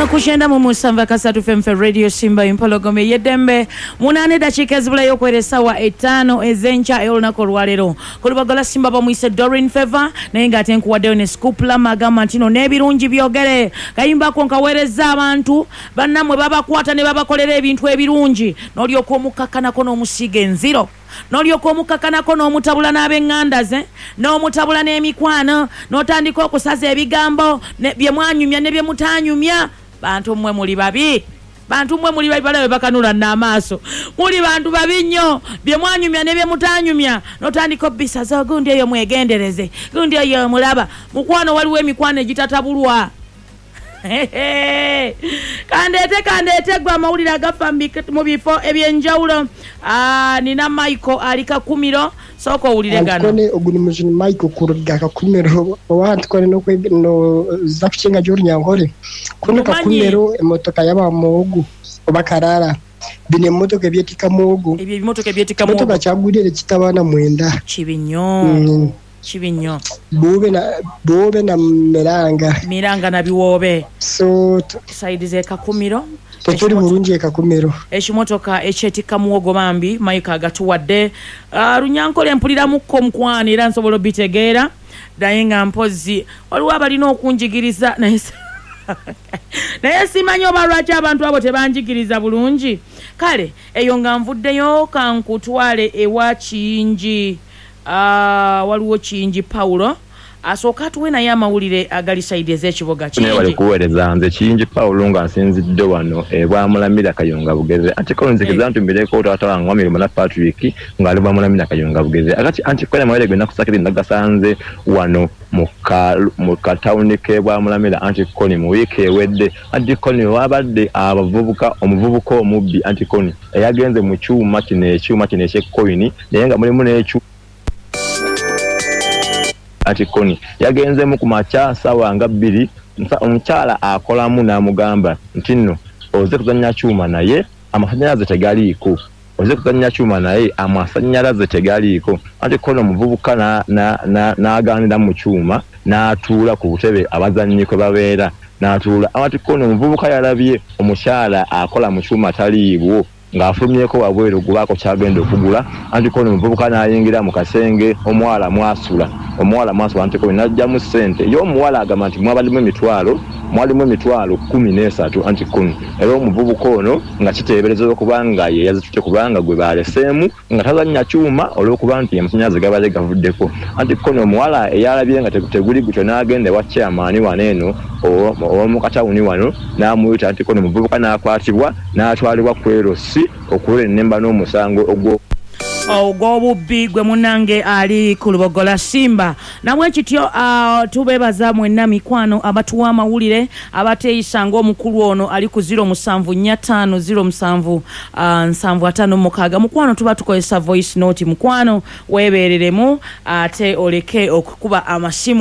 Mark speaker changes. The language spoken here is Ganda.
Speaker 1: Wano kushenda mu Musamba Kasatu FM Radio Simba Impologome yedembe munane dakika ezibula yokweresa wa 5 ezencha eolunaku olwalero kulubagola Simba bamwise Doreen Favor naye ngate nkuwaddeyo ne scoop la magama ntino n'ebirungi byogere kayimba ko nkawereza abantu bannamwe babakwata ne babakolera ebintu ebirungi n'olyoka omukakkanako n'omusiga enziro n'olyoka omukakkanako n'omutabula n'ab'engandaze n'omutabula n'emikwano n'otandika okusaza ebigambo bye mwanyumya ne bye mutanyumya bantu mmwe muli babi balabe bakanula n'amaaso muli bantu babi nnyo bye mwanyumya ne bye mutanyumya n'otandika obbisaza gundi eyo mwegendereze gundi eyo mulaba mukwano waliwo emikwano egitatabulwa kandete gwa mawulire agafa mu bifo ebyenjawulo nina Michael alika kumiro soko owulire gano
Speaker 2: kone oguni mujini Michael kuruga kakumiro wantu kone no zakuchenga jori nyankore kone kakumiro emotoka yaba mugu obakarara bine motoka byetika mugu
Speaker 1: ebyo motoka byetika mugu
Speaker 2: motoka cyagudere kitabana mwenda
Speaker 1: chibinyo
Speaker 2: bobe na miranga
Speaker 1: na biwobe
Speaker 2: so
Speaker 1: side ze kakumiro
Speaker 2: toturi burungi kakumiro
Speaker 1: ekimotoka ekyetika muwogo bambi Mike agatuwadde runyankole mpulira mukko mukwana era nsobola bitegeera dayenga mpozi waliwo abalina okunjigiriza naye simanyi oba lwaki abantu abo tebanjigiriza bulungi kale eyo nga nvuddeyo kankutwale ewa Kiyingi waliwo Kiyingi Paulo asooka tuwe naye amawulire agali side ez'ekiboga
Speaker 3: Kiyingi wali kuweereza nze Kiyingi Paulo nga nsinzidde wano bwamulamira Kayonga Bugeze antikonzekeza ntumbireko otatawangwa mirimo na Patrick ngali bwamulamira Kayonga Bugeze akati antikwena mawere gwe nakusakira ndagasanze wano mu katawuni ke bwamulamira antikoni mu wiki ewedde antikoni wabadde abavubuka omuvubuka omubbi antikoni eyagenze mu kyuma kino ekyekoini naye nga mulimu n'ekyuma atikoni yagenze mu kumacha sawa nga 2 omukyala akolamu namugamba ntino oze kuzanya cyuma naye amasanyalaze tegaliiko oze kuzanya cyuma naye amasanyalaze tegaliiko atikoni omuvubuka n'aganira mu cyuma n'atuula ku butebe abazannyi kwe babeera n'atuula atikoni omuvubuka yalabye omukyala akola mu cyuma taliibwo ng'afulumyeko wabweru gubako kyagenda okugula antikoni omuvubuka n'ayingira mu kasenge omuwala mwasula antikoni n'ajjamu ssente y'omuwala agamba nti mwalimu emitwalo 13 antikoni era omuvubuka ono nga kiteebereza okubanga ye yazitute kubanga gwe baleseemu nga tazannya cyuma olw'okuba nti amasanyalaze gabadde gavuddeko antikoni omuwala eyalabye nga teguli gutyo n'agenda ewa chairman wano eno ow'omukatawuni wano n'amuyita antikoni omuvubuka n'akwatibwa n'atwalibwa kwerosi okuwera ennemba n'omusango
Speaker 1: ogw'obubbi gwe munange ali ku lubogola Simba namwe kityo tubebaza mwenna mikwano abatuwa amawulire abateeyisa ng'omukulu ono ali ku 07450775 mukwano tuba tukozesa voice note mukwano weebereremu ate oleke okukuba amasimu